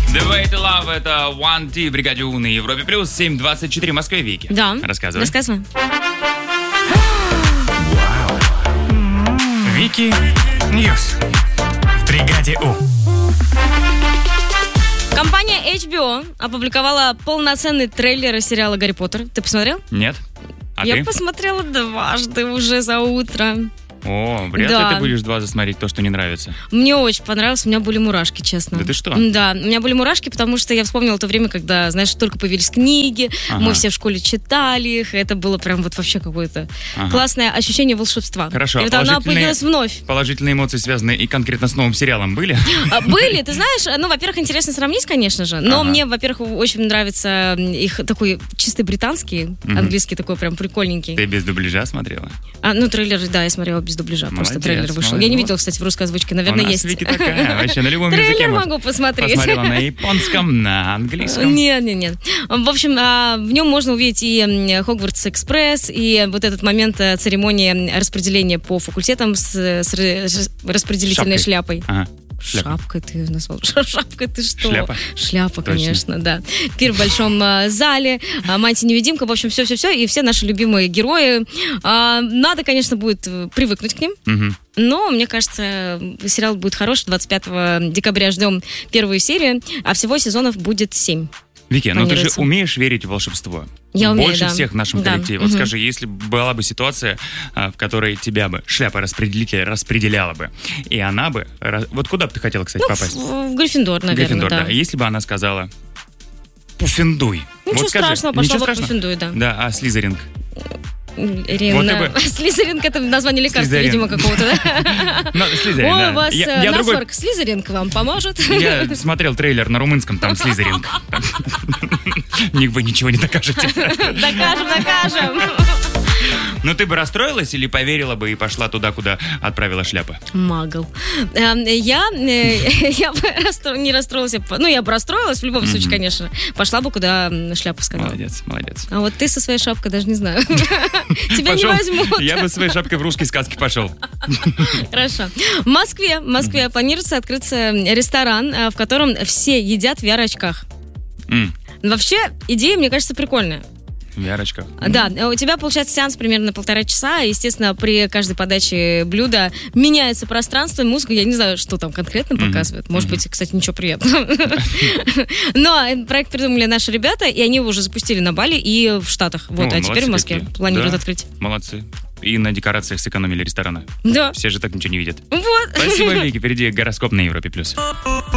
The Way to Love — это One T в бригаде У на Европе плюс 7:24 в Москве. Вики. Да. Рассказывай. Рассказывай. Вики Ньюс в бригаде У. Компания HBO опубликовала полноценный трейлер сериала «Гарри Поттер». Ты посмотрел? Нет? А Я ты? посмотрела дважды уже за утро. О, вряд ли ты будешь два засмотреть то, что не нравится. Мне очень понравилось, у меня были мурашки, честно. Да ты что? Да, у меня были мурашки, потому что я вспомнила то время, когда, знаешь, только появились книги, мы все в школе читали их, это было прям вот вообще какое-то классное ощущение волшебства. Хорошо, И вот она появилась вновь. Положительные эмоции, связанные и конкретно с новым сериалом, были? Были, ты знаешь, во-первых, интересно сравнить, конечно же, но мне, во-первых, очень нравится их такой чистый британский, английский такой прям прикольненький. Ты без дубляжа смотрела? Трейлер, да, я смотрела без дубляжа, просто трейлер вышел. Я не видела, кстати, в русской озвучке, наверное, есть. У нас Вики такая, вообще на любом языке. Трейлер могу посмотреть. Посмотрела на японском, на английском. Нет. В общем, в нем можно увидеть и Хогвартс Экспресс, и вот этот момент церемонии распределения по факультетам с распределительной шляпой. Шапкой ты назвал. Шапкой ты что? Шляпа, конечно, да. Пир в большом зале, мантия-невидимка, в общем, все-все-все, и все наши любимые герои. Надо, конечно, будет привыкнуть к ним, но, мне кажется, сериал будет хороший. 25 декабря ждем первую серию, а всего сезонов будет 7. Вики, ну ты же умеешь верить в волшебство? Я умею, Больше всех в нашем коллективе. Вот скажи, если была бы ситуация, в которой тебя бы шляпа-распределитель распределяла бы, и она бы... Вот куда бы ты хотела, кстати, попасть? В Гриффиндор, наверное, Гриффиндор, да. Если бы она сказала «Пуффендуй». Ничего страшного, пошла бы Пуффендуй, да. Да, а Слизеринг? Слизеринг — это название лекарства, видимо, какого-то, да? Слизеринг, да. О, у вас насморк. Слизеринг вам поможет? Я смотрел трейлер на румынском, там Слизеринг. Вы ничего не докажете. Докажем. Ну, ты бы расстроилась или поверила бы и пошла туда, куда отправила шляпа? Магл. Я бы не расстроилась. Я бы расстроилась в любом случае, конечно. Пошла бы, куда шляпа сказала. Молодец. А вот ты со своей шапкой даже не знаю. Тебя не возьмут. Я бы со своей шапкой в русской сказке пошел. Хорошо. В Москве планируется открыться ресторан, в котором все едят в VR-очках. Вообще, идея, мне кажется, прикольная. В VR-очках. Да, у тебя получается сеанс примерно на 1,5 часа. Естественно, при каждой подаче блюда меняется пространство, музыка. Я не знаю, что там конкретно показывает. Может быть, кстати, ничего приятного. Но проект придумали наши ребята, и они его уже запустили на Бали и в Штатах. Вот, а теперь в Москве планируют открыть. Молодцы. И на декорациях сэкономили ресторана. Да. Все же так ничего не видят. Вот. Спасибо, Вики. Впереди гороскоп на Европе+.